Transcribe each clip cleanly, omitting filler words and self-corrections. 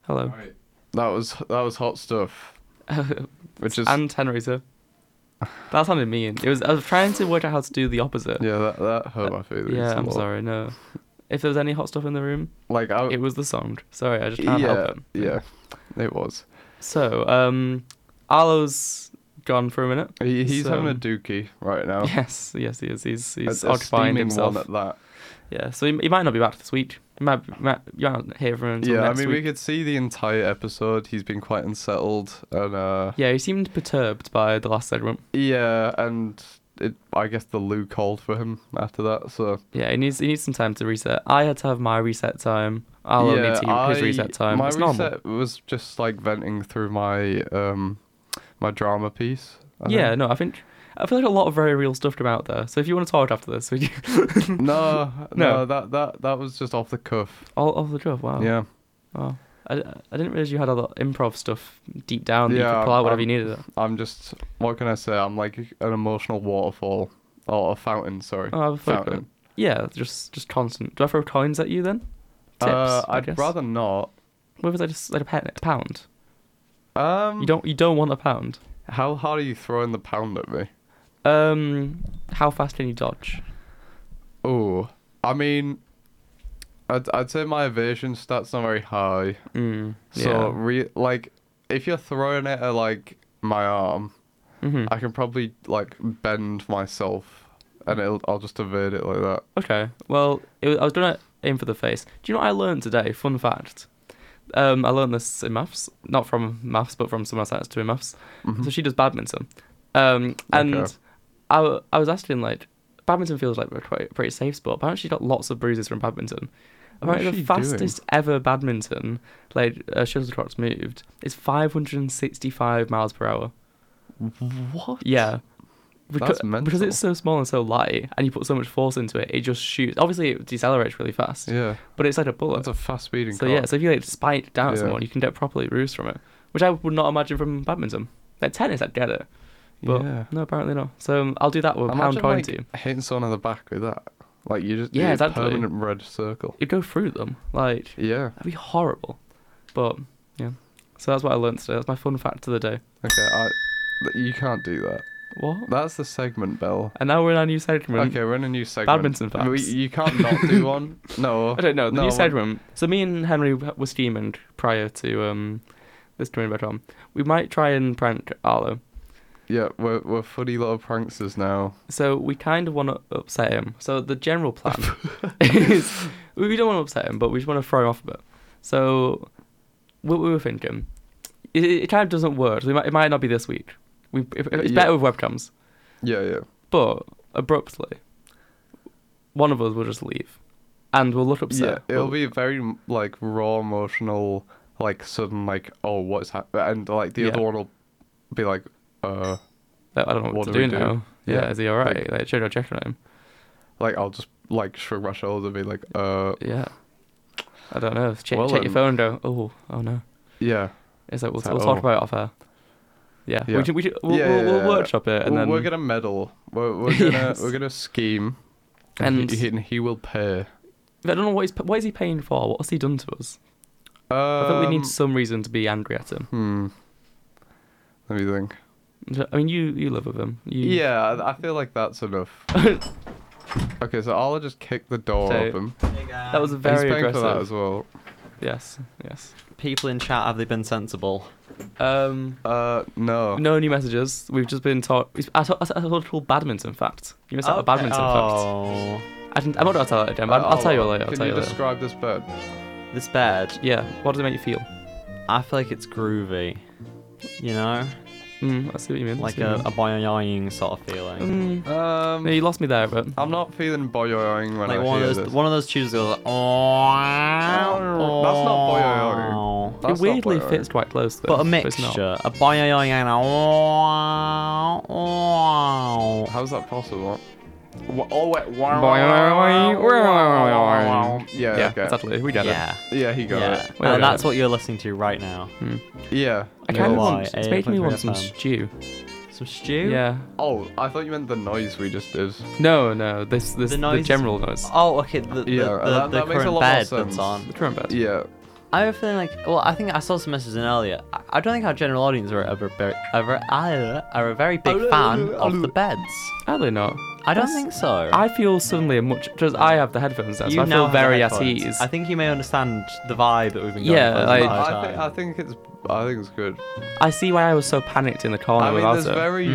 Hello. Right. That was hot stuff. Which is And Tenerife. That sounded mean. I was trying to work out how to do the opposite. yeah, that hurt my feelings. Yeah, a I'm lot. sorry. No. If there was any hot stuff in the room, Like it was the song. Sorry, I just can't help it. Yeah, it was. So, Arlo's gone for a minute. He's So- having a dookie right now. Yes, he is. He's A occupying steaming himself. one at that. Yeah, so he might not be back this week. You might not hear from him until Yeah, I next mean, week. we could see the entire episode. He's been quite unsettled, and Yeah, he seemed perturbed by the last segment. yeah, and I guess the loo called for him after that. So Yeah, he needs some time to reset. I had to have my reset time. Arlo needs his reset time. My It's normal. reset was just like venting through my my drama piece. I Yeah, think. no, I feel like a lot of very real stuff come out there. So if you want to talk after this, would you? No, No. that was just off the cuff. All off the cuff. Wow. Yeah. Oh, I didn't realize you had a lot of improv stuff deep down that you Yeah, could pull out whenever I'm- you needed it. I'm just, what can I say? I'm like an emotional waterfall. Or a fountain, sorry. Oh, I've forgotten. Fountain. Yeah, just constant. Do I throw coins at you then? Tips, I I'd guess. rather not. What was I just like a pound? Um, You don't want a pound. How hard are you throwing the pound at me? How fast can you dodge? Oh, I mean, I'd say my evasion stat's not very high. So like, if you're throwing it at like my arm, Mhm. I can probably like bend myself, and I'll just evade it like that. Okay. Well, I was gonna aim for the face. Do you know what I learned today? Fun fact. I learned this in maths, not from maths, but from someone else that's doing maths. Mhm. So she does badminton. And Okay. I was asking, like, badminton feels like a pretty safe sport. Apparently she got lots of bruises from badminton. What Apparently is the she fastest ever badminton, like, shuttlecocks moved, is 565 miles per hour. What? Yeah. That's Because mental. it's so small and so light, and you put so much force into it, it just shoots. Obviously, it decelerates really fast, Yeah, but it's like a bullet. that's a fast speeding So car. yeah, so if you like spike down at Yeah. someone, you can get properly bruised from it, which I would not imagine from badminton. Like tennis, I'd get it, but yeah. no, apparently not. So I'll do that with a pound Imagine coin like to you. hitting someone on the back with that. Like you just Yeah, it's a exactly. permanent red circle. You'd go through them, like Yeah. that'd be horrible. But yeah, so that's what I learned today. That's my fun fact of the day. Okay, you can't do that. What? That's the segment, Bell. And now we're in our new segment. Okay, we're in a new segment. Badminton facts. You can't not do one. No. I don't know. The No, new what- segment. So me and Henry were scheming prior to this doing better on. We might try and prank Arlo. Yeah, we're funny little pranksters now. So we kind of want to upset him. So the general plan is we don't want to upset him, but we just want to throw him off a bit. So what we were thinking, it kind of doesn't work. So it might not be this week. It's Yeah. better with webcams. Yeah. But abruptly, one of us will just leave, and we'll look upset. Yeah, it'll be a very like raw, emotional, like sudden, like oh, what's happening, and like the Yeah. other one will be like, I don't know what, what to do do we do? now. Yeah, Yeah, is he alright? Like, should I check on him? like I'll just like shrug my shoulders and be like, Yeah. I don't know. Check Well, your phone and go, oh no. yeah. It's like we'll So, talk oh. about it off air. Yeah. Yeah. We'll Yeah. workshop it and then We're gonna meddle. We're Yes. gonna scheme, And- and he will pay. I don't know what is he paying for? What has he done to us? I think we need some reason to be angry at him. Let me think. I mean, you live with him. Yeah, I feel like that's enough. Okay, so I'll just kick the door So- open. That was He's very paying for that aggressive. as well. Yes. People in chat, have they been sensible? No. No new messages. We've just been taught. I told a badminton fact. You missed out a badminton Oh, fact. I'm not gonna tell it again. But I'll tell you later. I'll Can tell you you later. describe this bed? this bed. Yeah. What does it make you feel? I feel like it's groovy. You know, I see what you mean. like a boing sort of feeling. No, you lost me there, but I'm not feeling boyoing when Like I one hear of those this. tunes goes like, That's not boing. it That's not weirdly boyoing. fits quite close. Though, But a so it's not. mixture, a boing and a How's that possible? Yeah, Yeah, okay. exactly. We get yeah, Yeah, he got yeah. it. Well, And yeah. that's what you're listening to right now. it. Yeah. I kind of Why? want. It's making me want some 8.3 FM. stew. Some stew. Yeah. Oh, I thought you meant the noise we just did. No. This The the noise- general noise. Oh, okay. The Yeah, that makes a current lot more bed sense. that's on. The current bed. Yeah. I have a feeling like, well, I think I saw some messages in earlier. I don't think our general audience are a very big fan of the beds. Are they not? I don't think so. I feel suddenly because I have the headphones now, so I now feel have the very at headphones. ease. I think you may understand the vibe that we've been going Yeah, for like- the entire time. I think it's good. I see why I was so panicked in the corner I mean, without there's it. very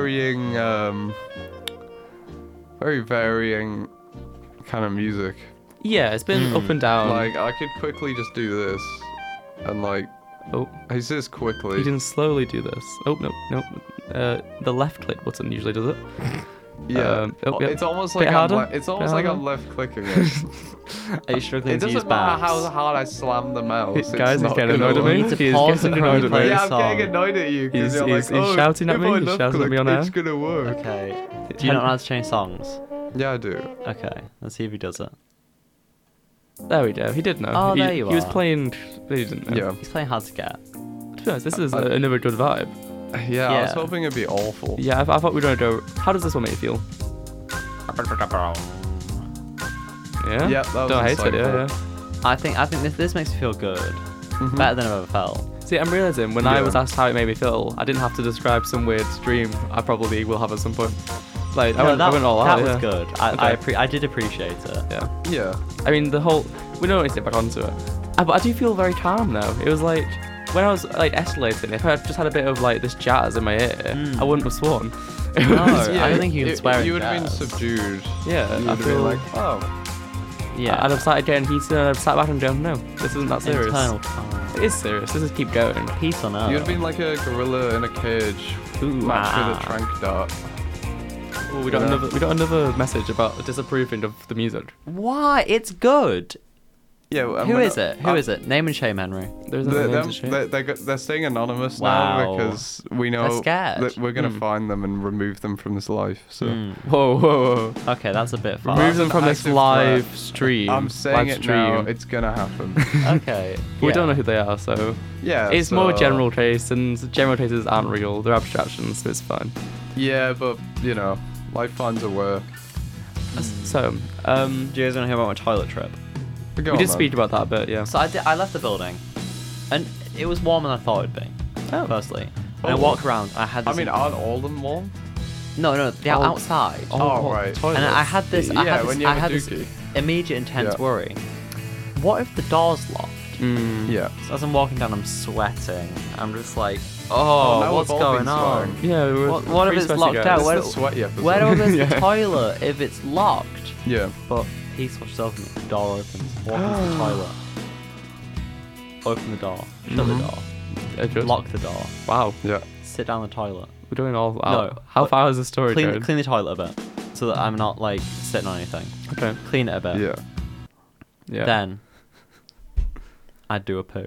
varying kind of music. Yeah, it's been up and down. Like, I could quickly just do this, and like, oh, it's just quickly. you can slowly do this. Oh no. The left click button usually does it. Yeah, oh, yep. it's almost Bit like harder? it's almost Bit like harder? I'm left clicking it. Are you struggling It to use doesn't matter how mouse? hard I slam the mouse. it's Guys, he's not getting gonna annoyed at work. me. You need to He is pause getting it before you annoyed at play me. the Yeah, I'm song. getting annoyed at you because He's- you're he's- like, he's oh, shouting at if me, I he's left shouting at me click, on air. It's gonna work. Okay. Do you not know how to change songs? Yeah, I do. Okay, let's see if he does it. There we go. He did know. Oh, he, there you He was are. playing. But he didn't know. Yeah. He's playing hard to get. To be honest, this is another good vibe. Yeah, I was Yeah. hoping it'd be awful. Yeah, I thought we were gonna go. How does this one make you feel? Yeah. Yeah, that was Don't hate it. Yeah, insightful. yeah. I think this makes me feel good. Mhm. Better than I've ever felt. See, I'm realizing when I Yeah. was asked how it made me feel, I didn't have to describe some weird dream I probably will have at some point. Like, I went all out. that was yeah. good. I did appreciate it. Yeah. Yeah. I mean, we don't need to get back onto it. But I do feel very calm now. It was like, when I was like escalating, if I just had a bit of like this jazz in my ear, I wouldn't have sworn. It No, was- I don't think you can swear in You would have been jazz. subdued. Yeah, You I would have feel been like, oh. Yeah. I'd have started getting heated and I'd sat back and go, no, this isn't that serious. Internal calm. It is serious. This is keep going. Peace on earth. You'd have been like a gorilla in a cage, Ooh, matched with ah. a trank dart. we got Yeah. another message about disapproving of the music. Why? It's good. Yeah. Who is it? Who is it? Name and shame, Henry. There's no name to share. They're staying anonymous Wow. now because we know They're scared. that we're gonna Hmm. find them and remove them from this life. So Whoa, whoa, whoa. Okay, that's a bit far. Remove them from this Active live threat. stream. I'm saying live it now. stream. It's gonna happen. Okay. We yeah. don't know who they are, so Yeah. it's more so- general case, and general cases aren't real. They're abstractions, so it's fine. Yeah, but you know, life finds a way. So, Do you guys want to hear about my toilet trip? Go we on, did man. speak about that a bit, yeah. So I left the building, and it was warmer than I thought it'd be. Oh. Firstly, and I Oh. walked around. I had. I This mean, aren't all them warm? no, they're Oh. outside. Oh, right. toilets. And I had this. I Yeah, had this, when you I have a had this dookie. immediate intense Yeah. worry. What if the door's locked? Mm. Yeah. So as I'm walking down, I'm sweating. I'm just like, now oh, what's we've all been going on? sweating. Yeah, we were What if pretty it's sweaty locked guys. out? This Where- is the sweaty episode. Where do I go to Yeah. the toilet if it's locked? Yeah. But he switches over and the door opens. Walk into the toilet. Open the door. Shut the Mhm. door. Just- Lock the door. Wow, Yeah. Sit down the toilet. we're doing all. No, How but far is the story Clean, going? clean the toilet a bit. So that I'm not like sitting on anything. Okay. Clean it a bit. Yeah. Yeah. Then I'd do a poo.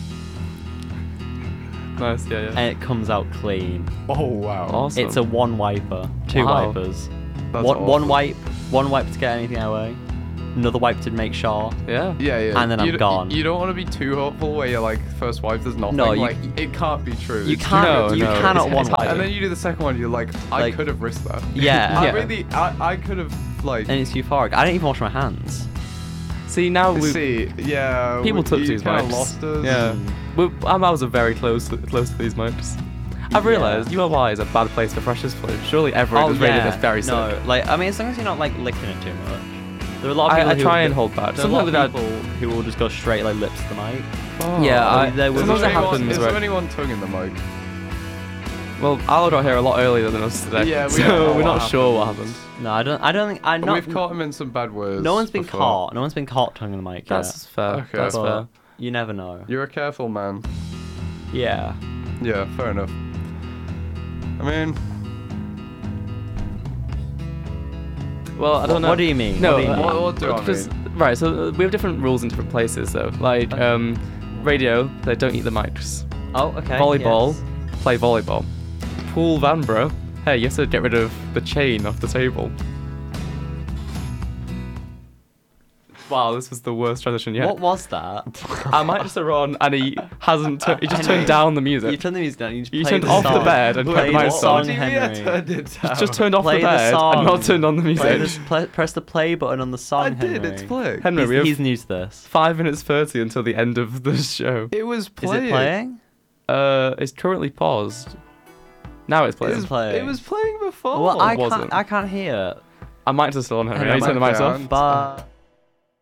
Nice. Yeah. Yeah. And it comes out clean. Oh wow. Awesome. It's a one wiper. Two Wow. wipers. That's One awesome. wipe. One wipe to get anything away. Another wipe to make sure. Yeah. Yeah, yeah. And then I'm you gone. You don't want to be too hopeful where you're like, first wife, there's nothing. No, you- like, it can't be true. You It's can't. No, you no, cannot it's- one it's- wipe. And then you do the second one, you're like, I Like- could have risked that. Yeah. I Yeah. really, I could have, like, And it's euphoric. I didn't even wash my hands. See now we see, yeah. people took you these kinda mics. lost us. Yeah. I was very close to these mics. I've realised ULY is a bad place for freshers flu. Surely everyone has rated this very sick. No, like I mean, as long as you're not like licking it too much. There are a lot of people I who try and hold back. There are a lot Sometimes of people who will just go straight like lips to the mic. Yeah, there was- sometimes it anyone- happens. Is Where, there anyone tongue in the mic? well, Al got here a lot earlier than us today. Yeah, we don't know so we're what not sure what happened. happened. No, I don't think I know. We've caught him in some bad words. No one's been before. caught. No one's been caught tongue in the mic. That's fair. Okay. That's yet. fair. But you never know. You're a careful man. Yeah. Yeah, fair enough. I mean, Well, I don't know. What do you mean? No, What do you mean? what do I just- mean? right. So we have different rules in different places, though. Like radio, they don't eat the mics. Oh, okay. Volleyball, yes. play volleyball. Pool van, bro. Hey, you have to get rid of the chain off the table. Wow, this was the worst transition yet. What was that? I might just are on, and he hasn't. He just turned down the You music. turned the music down. You You turned off the bed and Play turned my the song. song, Henry. Just turned off Play the the bed song. and not turned on the music. Press the play button on the song, I did. Henry. It's playing. Henry, we have He's new to this. 5 minutes 30 until the end of the show. It was Is playing. it playing? It's currently paused. Now it's playing. It's playing. It was playing before. Well, it wasn't. I can't hear. I might just still on Henry. Henry, I need to turn the mics off. Can't. Bye.